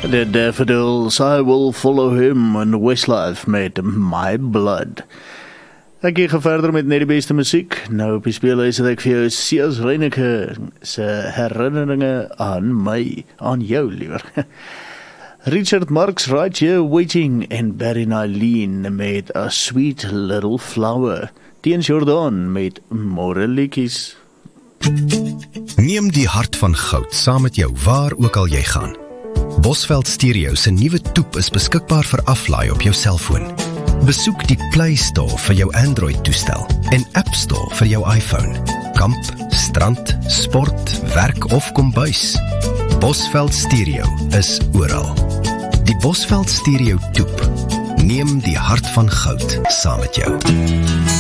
The Daffodils, I will follow him, en Westlife met My Blood. Ek gaan verder met net die beste musiek. Nou op die speelhuis het ek vir jou Seas Reineke se herinneringe aan my, aan jou liewer. Richard Marx Right Here Waiting en Barry Nylene met A Sweet Little Flower. Teens Jordan met Morelikies. Neem die hart van goud saam met jou waar ook al jy gaan. Bosveld Stereo se nuwe toep is beskikbaar vir aflaai op jou selfoon. Besoek die Play Store vir jou Android-toestel en App Store vir jou iPhone. Kamp, strand, sport, werk of kombuis. Bosveld Stereo is oral. Die Bosveld Stereo toep. Neem die hart van goud saam met jou.